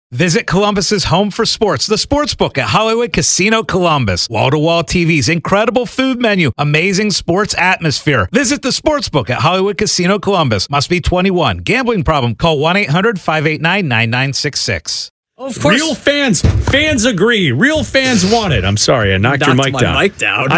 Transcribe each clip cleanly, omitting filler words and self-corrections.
Visit Columbus's home for sports, the Sportsbook at Hollywood Casino Columbus. Wall-to-wall TVs, incredible food menu, amazing sports atmosphere. Visit the Sportsbook at Hollywood Casino Columbus. Must be 21. Gambling problem? Call 1-800-589-9966. Of course. Real fans agree. Real fans want it. I'm sorry, I knocked your mic down. Mic down.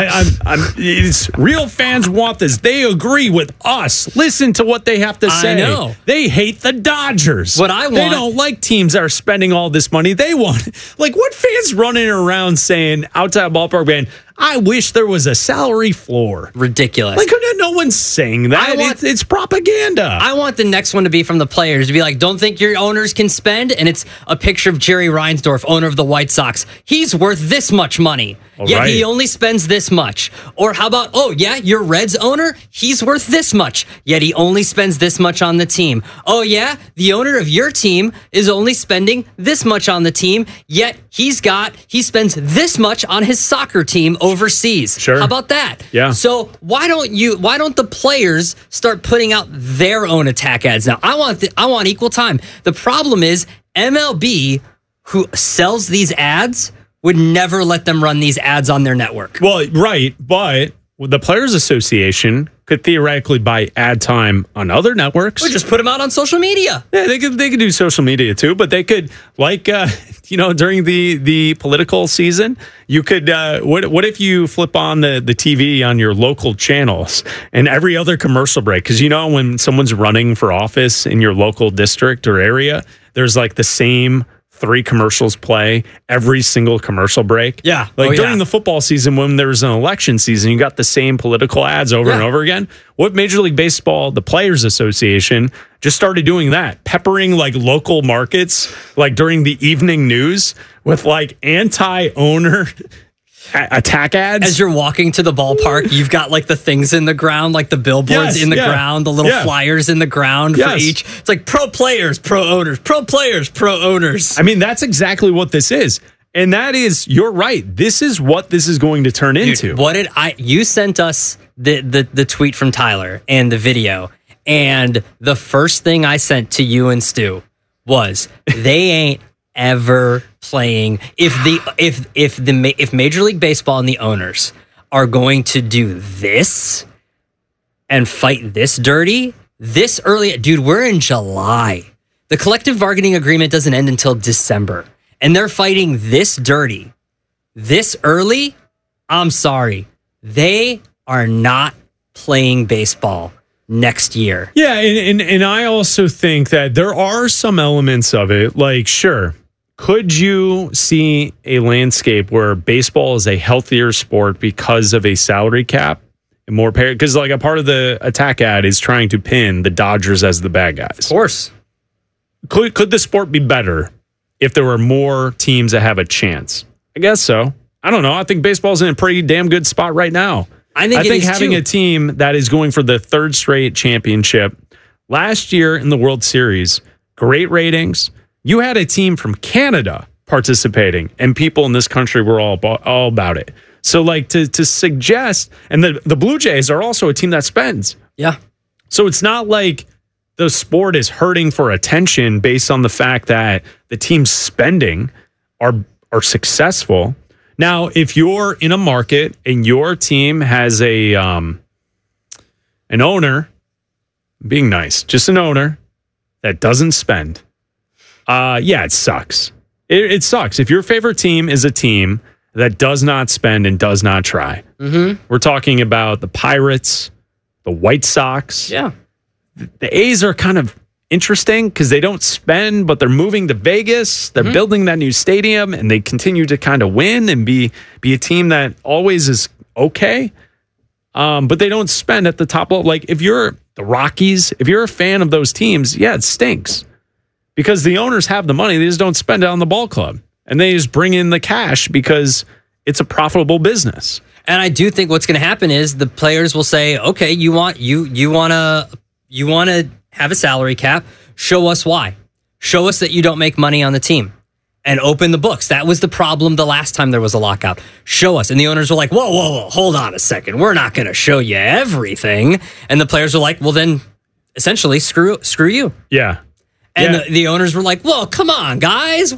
It's real fans want this. They agree with us. Listen to what they have to say. I know. They hate the Dodgers. What I want. They don't like teams that are spending all this money. They want, like, what fans running around saying outside ballpark ban? I wish there was a salary floor. Ridiculous. Like, no one's saying that. It's propaganda. I want the next one to be from the players to be like, don't think your owners can spend? And it's a picture of Jerry Reinsdorf, owner of the White Sox. He's worth this much money. Yet he only spends this much. Or how about, your Reds owner, he's worth this much. Yet he only spends this much on the team. Oh yeah, the owner of your team is only spending this much on the team. Yet he spends this much on his soccer team overseas. Sure. How about that? Yeah. So why don't the players start putting out their own attack ads now? I want equal time. The problem is MLB, who sells these ads, would never let them run these ads on their network. Well, right, but the Players Association could theoretically buy ad time on other networks. Or just put them out on social media. Yeah, they could do social media too, but they could, like, during the political season, you could, what if you flip on the TV on your local channels and every other commercial break? Because, when someone's running for office in your local district or area, there's like the same 3 commercials play every single commercial break. Yeah. Like during the football season, when there's an election season, you got the same political ads over and over again. What Major League Baseball, the Players Association, just started doing that, peppering like local markets, like during the evening news with like anti-owner attack ads. As you're walking to the ballpark, you've got like the things in the ground, like the billboards in the ground, the little flyers in the ground for each. It's like pro players, pro owners, pro players, pro owners. I mean, that's exactly what this is. And that is, you're right. This is what this is going to turn into. You sent us the tweet from Tyler and the video. And the first thing I sent to you and Stu was they ain't ever playing. If Major League Baseball and the owners are going to do this and fight this dirty this early, dude, we're in July. The collective bargaining agreement doesn't end until December, and they're fighting this dirty this early. I'm sorry, they are not playing baseball next year. Yeah, and I also think that there are some elements of it, like, sure, could you see a landscape where baseball is a healthier sport because of a salary cap and more pay? Because like a part of the attack ad is trying to pin the Dodgers as the bad guys. Of course. Could the sport be better if there were more teams that have a chance? I guess so. I don't know. I think baseball's in a pretty damn good spot right now. I think having a team that is going for the 3rd straight championship last year in the World Series, great ratings. You had a team from Canada participating, and people in this country were all about it. So, like, to suggest, and the Blue Jays are also a team that spends. Yeah. So it's not like the sport is hurting for attention based on the fact that the teams spending are successful. Now, if you're in a market and your team has an owner, being nice, just an owner that doesn't spend, it sucks. It sucks. If your favorite team is a team that does not spend and does not try. Mm-hmm. We're talking about the Pirates, the White Sox. Yeah. The A's are kind of interesting because they don't spend, but they're moving to Vegas. They're building that new stadium, and they continue to kind of win and be a team that always is okay. But they don't spend at the top level. Like, if you're the Rockies, if you're a fan of those teams, it stinks. Because the owners have the money, they just don't spend it on the ball club. And they just bring in the cash because it's a profitable business. And I do think what's going to happen is the players will say, okay, you want to have a salary cap. Show us why. Show us that you don't make money on the team. And open the books. That was the problem the last time there was a lockout. Show us. And the owners were like, whoa, hold on a second. We're not going to show you everything. And the players were like, well, then essentially screw you. Yeah. And the owners were like, well, come on, guys.